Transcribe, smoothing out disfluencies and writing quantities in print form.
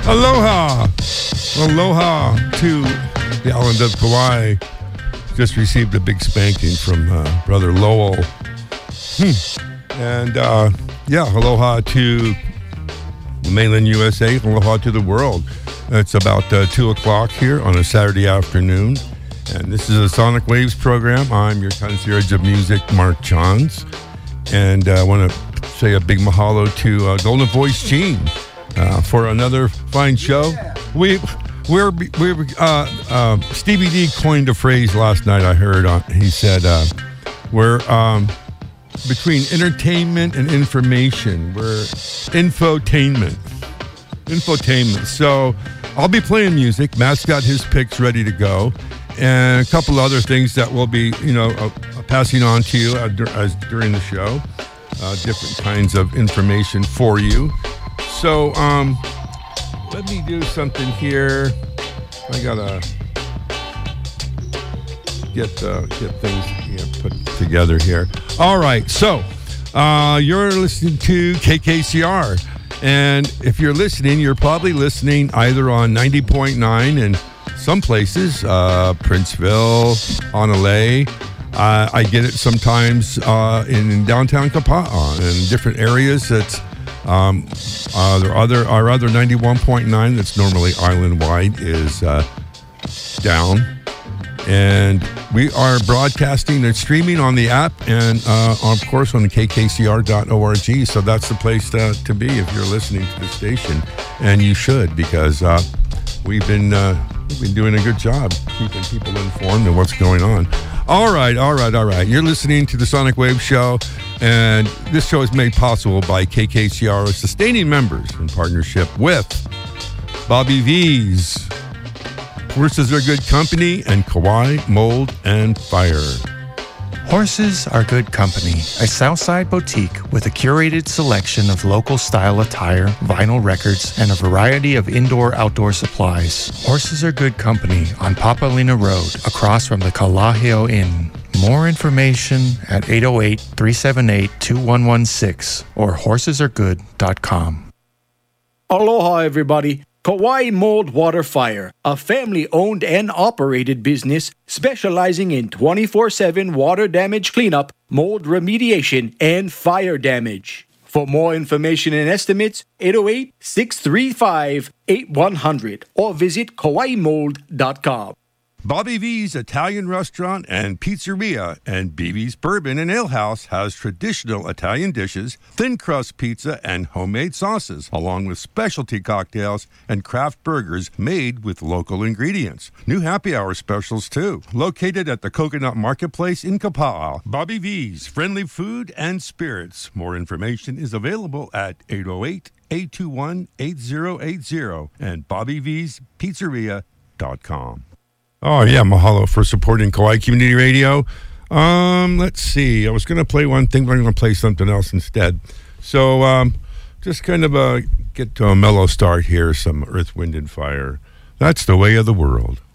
Aloha. Aloha to the island of Kauai. Just received a big spanking from Brother Lowell. And aloha to the mainland USA. Aloha to the world. It's about 2 o'clock here on a Saturday afternoon. And this is a Sonic Waves program. I'm your concierge of music, Mark Johns. And I want to say a big mahalo to Golden Voice Gene for another fine show. We're Stevie D coined a phrase last night I heard. He said, we're between entertainment and information. We're infotainment. So I'll be playing music. Matt's got his picks ready to go. And a couple other things that we'll be, passing on to you during the show. Different kinds of information for you. So, let me do something here. I gotta get things put together here. All right, so you're listening to KKCR, and if you're listening, you're probably listening either on 90.9 in some places, Princeville, Honolulu. I get it sometimes in downtown Kapa'a and different areas. That's our other 91.9 that's normally island-wide is down. And we are broadcasting and streaming on the app and, of course, on the kkcr.org. So that's the place to be if you're listening to the station. And you should, because we've been doing a good job keeping people informed of what's going on. All right. You're listening to the Sonic Wave Show, and this show is made possible by KKCR sustaining members in partnership with Bobby V's, Horses Are Good Company, and Kauai Mold and Fire. Horses Are Good Company, a Southside boutique with a curated selection of local style attire, vinyl records, and a variety of indoor-outdoor supplies. Horses Are Good Company on Papalina Road, across from the Kalaheo Inn. More information at 808-378-2116 or horsesaregood.com. Aloha, everybody. Kauai Mold Water Fire, a family-owned and operated business specializing in 24/7 water damage cleanup, mold remediation, and fire damage. For more information and estimates, 808-635-8100 or visit KauaiMold.com. Bobby V's Italian Restaurant and Pizzeria and BB's Bourbon and Ale House has traditional Italian dishes, thin crust pizza, and homemade sauces, along with specialty cocktails and craft burgers made with local ingredients. New happy hour specials, too. Located at the Coconut Marketplace in Kapa'a, Bobby V's Friendly Food and Spirits. More information is available at 808-821-8080 and BobbyV'sPizzeria.com. Oh, yeah, mahalo for supporting Kauai Community Radio. Let's see. I was going to play one thing, but I'm going to play something else instead. So just kind of get to a mellow start here, some Earth, Wind, and Fire. That's the way of the world.